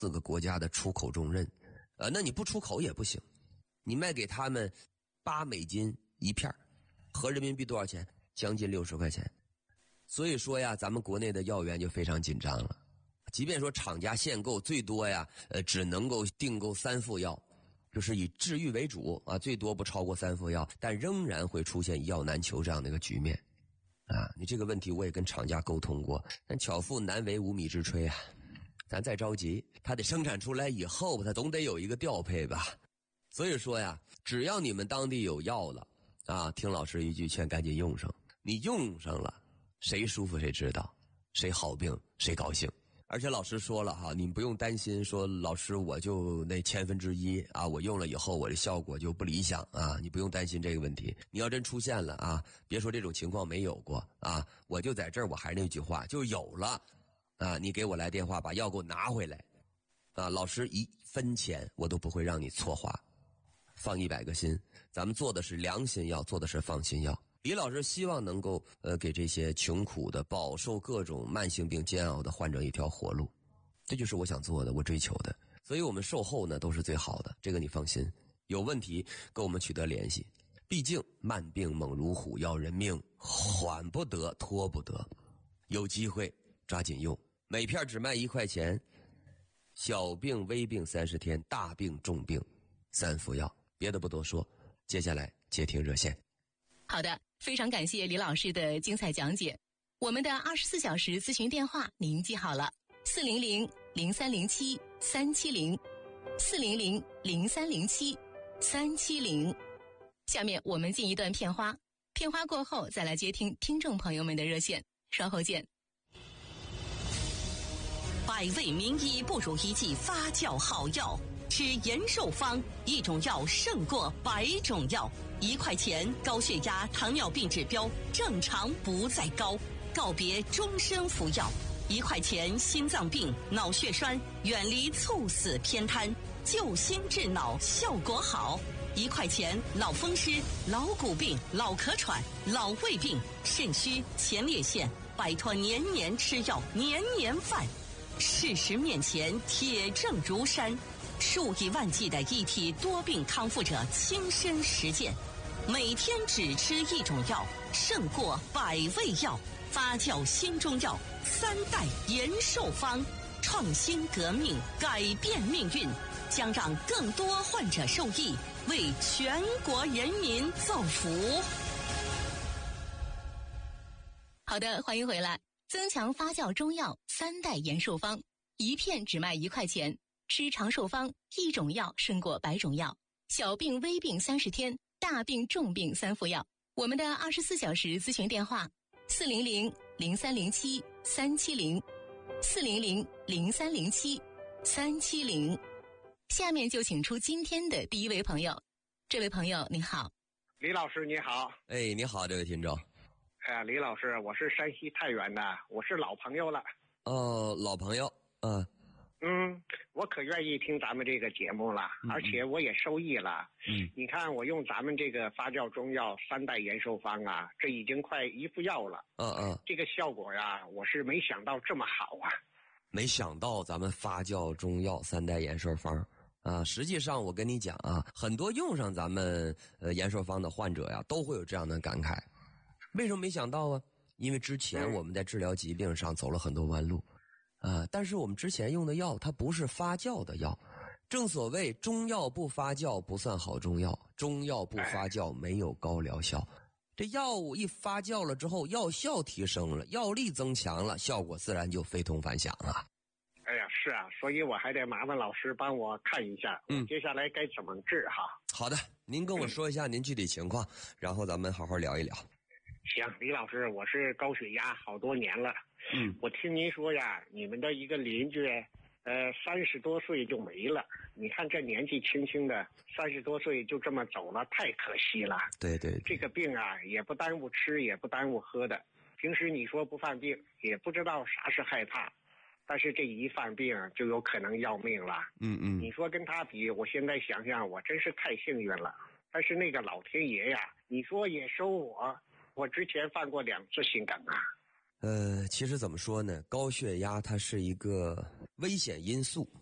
4个国家的出口重任，那你不出口也不行，你卖给他们8美金一片，合人民币多少钱？将近60块钱。所以说呀，咱们国内的药源就非常紧张了。即便说厂家限购，最多呀，只能够订购3副药，就是以治愈为主啊，最多不超过3副药，但仍然会出现药难求这样的一个局面啊。你这个问题我也跟厂家沟通过，但巧妇难为无米之炊啊。咱再着急，它得生产出来以后，它总得有一个调配吧。所以说呀，只要你们当地有药了啊，听老师一句劝，赶紧用上。你用上了，谁舒服谁知道，谁好病谁高兴。而且老师说了哈，你们不用担心说老师我就那1/1000啊，我用了以后我的效果就不理想啊，你不用担心这个问题。你要真出现了啊，别说这种情况没有过啊，我就在这儿，我还是那句话，就有了啊，你给我来电话把药给我拿回来啊，老师1分钱我都不会让你错花，放100个心，咱们做的是良心药，做的是放心药。李老师希望能够给这些穷苦的饱受各种慢性病煎熬的患者一条活路，这就是我想做的，我追求的。所以我们售后呢都是最好的，这个你放心。有问题跟我们取得联系，毕竟慢病猛如虎，要人命，缓不得拖不得，有机会抓紧用，每片只卖1块钱，小病微病30天，大病重病3副药。别的不多说，接下来接听热线。 好的，非常感谢李老师的精彩讲解。我们的24小时咨询电话您记好了，400-0307-370，400-0307-370。下面我们进一段片花，片花过后再来接听听众朋友们的热线，稍后见。 百味名医不如一剂发酵好药，吃延寿方，一种药胜过100种药。1块钱，高血压、糖尿病指标正常不再高，告别终身服药。1块钱，心脏病、脑血栓远离猝死偏瘫，救心治脑效果好。1块钱，脑风湿、老骨病、老咳喘、老胃病、肾虚、前列腺，摆脱年年吃药、年年犯。事实面前，铁证如山，数以万计的一体多病康复者亲身实践，每天只吃一种药，胜过100味药。发酵新中药3代延寿方，创新革命，改变命运，将让更多患者受益，为全国人民造福。 好的，欢迎回来。增强发酵中药3代延寿方，一片只卖1块钱，吃长寿方，一种药胜过100种药，小病微病30天，大病重病3副药。我们的24小时咨询电话400-0307-370，400-0307-370。下面就请出今天的第一位朋友。这位朋友您好。 李老师你好。 哎，你好，这位听众。 李老师，我是山西太原的，我是老朋友了。 哦，老朋友， 我可愿意听咱们这个节目了，而且我也受益了。你看我用咱们这个发酵中药3代延寿方啊，这已经快1副药了。这个效果呀，我是没想到这么好啊。 没想到咱们发酵中药3代延寿方啊，实际上我跟你讲啊，很多用上咱们延寿方的患者呀，都会有这样的感慨。为什么没想到啊？因为之前我们在治疗疾病上走了很多弯路但是我们之前用的药它不是发酵的药，正所谓中药不发酵不算好中药，中药不发酵没有高疗效。这药物一发酵了之后，药效提升了，药力增强了，效果自然就非同凡响了。 哎呀，是啊，所以我还得麻烦老师帮我看一下，接下来该怎么治哈。 好的，您跟我说一下您具体情况，然后咱们好好聊一聊。 行，李老师，我是高血压好多年了。我听您说呀，你们的一个邻居30多岁就没了。你看这年纪轻轻的30多岁就这么走了，太可惜了。 对， 这个病啊，也不耽误吃，也不耽误喝的。平时你说不犯病，也不知道啥是害怕，但是这一犯病就有可能要命了。你说跟他比，我现在想想，我真是太幸运了。但是那个老天爷呀，你说也收我之前犯过2次心梗啊。 其实怎么说呢，高血压它是一个危险因素